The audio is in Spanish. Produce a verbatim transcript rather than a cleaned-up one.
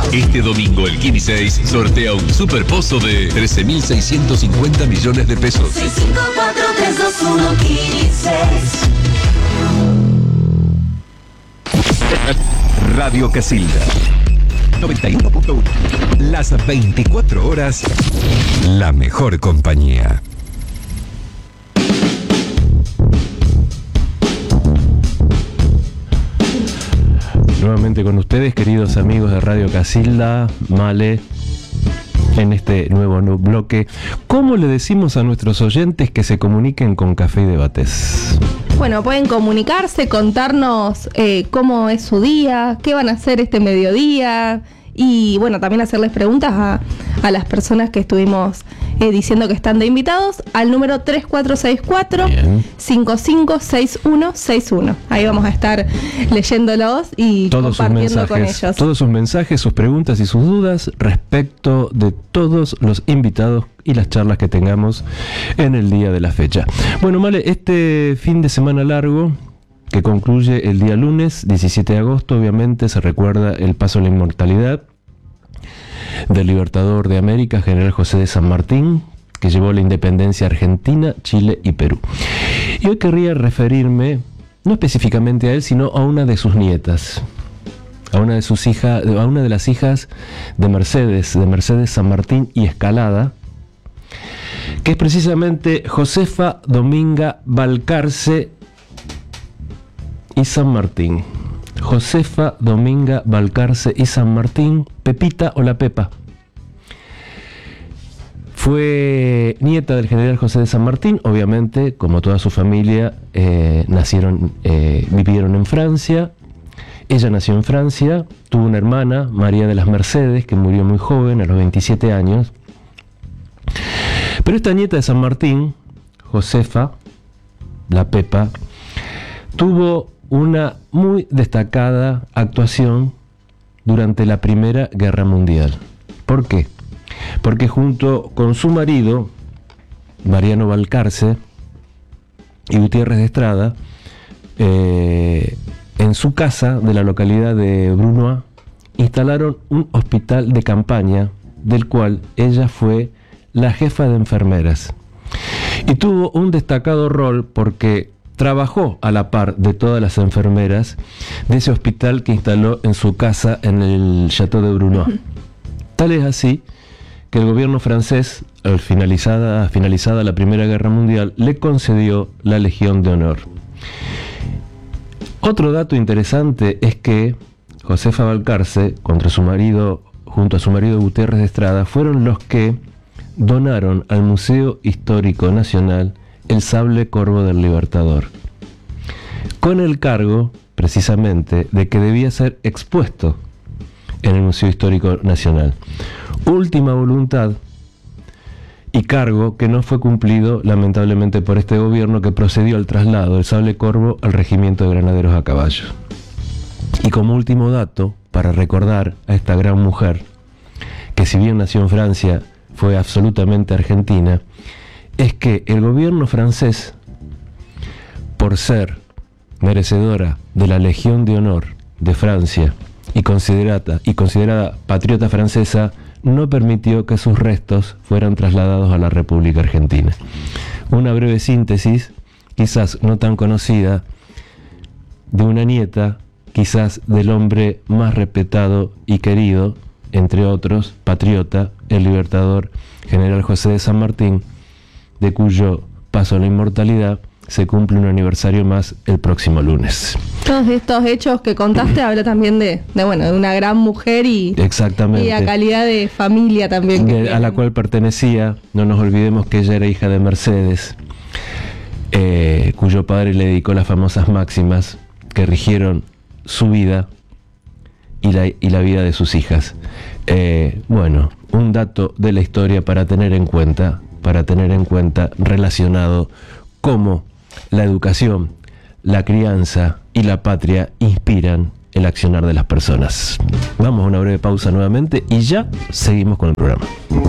Este domingo el Kini seis sortea un super pozo de trece mil seiscientos cincuenta millones de pesos. seis cinco cuatro tres dos uno Kini seis. Radio Casilda noventa y uno punto uno. Las veinticuatro horas, la mejor compañía. Nuevamente con ustedes, queridos amigos de Radio Casilda, Male, en este nuevo bloque. ¿Cómo le decimos a nuestros oyentes que se comuniquen con Café y Debates? Bueno, pueden comunicarse, contarnos eh, cómo es su día, qué van a hacer este mediodía y bueno, también hacerles preguntas a, a las personas que estuvimos eh, diciendo que están de invitados al número tres cuatro seis cuatro, cinco cinco seis uno seis uno. Ahí vamos a estar leyéndolos y todos compartiendo con ellos. Todos sus mensajes, sus preguntas y sus dudas respecto de todos los invitados y las charlas que tengamos en el día de la fecha. Bueno, Male, este fin de semana largo que concluye el día lunes diecisiete de agosto, obviamente se recuerda el paso a la inmortalidad del libertador de América, general José de San Martín, que llevó la independencia a Argentina, Chile y Perú. Y hoy querría referirme, no específicamente a él, sino a una de sus nietas, a una de sus hijas, a una de las hijas de Mercedes, de Mercedes San Martín y Escalada, que es precisamente Josefa Dominga Balcarce y San Martín. Josefa Dominga Balcarce y San Martín, Pepita o la Pepa. Fue nieta del general José de San Martín, obviamente, como toda su familia, eh, nacieron, eh, vivieron en Francia. Ella nació en Francia, tuvo una hermana, María de las Mercedes, que murió muy joven, a los veintisiete años. Pero esta nieta de San Martín, Josefa, la Pepa, tuvo una muy destacada actuación durante la Primera Guerra Mundial. ¿Por qué? Porque junto con su marido, Mariano Balcarce y Gutiérrez de Estrada, eh, en su casa de la localidad de Brunoy, instalaron un hospital de campaña del cual ella fue la jefa de enfermeras. Y tuvo un destacado rol porque trabajó a la par de todas las enfermeras de ese hospital que instaló en su casa en el Château de Brunoy. Uh-huh. Tal es así que el gobierno francés, al finalizada, finalizada la Primera Guerra Mundial, le concedió la Legión de Honor. Otro dato interesante es que Josefa Balcarce, contra su marido, junto a su marido Gutiérrez de Estrada, fueron los que donaron al Museo Histórico Nacional el sable corvo del Libertador, con el cargo, precisamente, de que debía ser expuesto en el Museo Histórico Nacional. Última voluntad y cargo que no fue cumplido, lamentablemente, por este gobierno, que procedió al traslado del sable corvo al Regimiento de Granaderos a Caballo. Y como último dato, para recordar a esta gran mujer, que si bien nació en Francia, fue absolutamente argentina, es que el gobierno francés, por ser merecedora de la Legión de Honor de Francia y considerada, y considerada patriota francesa, no permitió que sus restos fueran trasladados a la República Argentina. Una breve síntesis, quizás no tan conocida, de una nieta, quizás del hombre más respetado y querido, entre otros, patriota, el libertador general José de San Martín, de cuyo paso a la inmortalidad se cumple un aniversario más el próximo lunes. Todos estos hechos que contaste habla también de, de bueno, de una gran mujer y, exactamente, y a calidad de familia también. Que de, a la cual pertenecía. No nos olvidemos que ella era hija de Mercedes, eh, cuyo padre le dedicó las famosas máximas que rigieron su vida y la, y la vida de sus hijas. Eh, bueno, un dato de la historia para tener en cuenta, para tener en cuenta relacionado cómo la educación, la crianza y la patria inspiran el accionar de las personas. Vamos a una breve pausa nuevamente y ya seguimos con el programa.